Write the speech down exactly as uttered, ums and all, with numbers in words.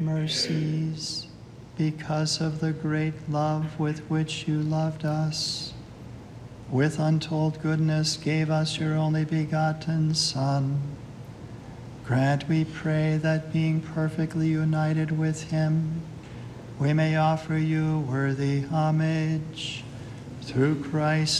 mercies, because of the great love with which you loved us, with untold goodness gave us your only begotten Son. Grant, we pray, that being perfectly united with him, we may offer you worthy homage through Christ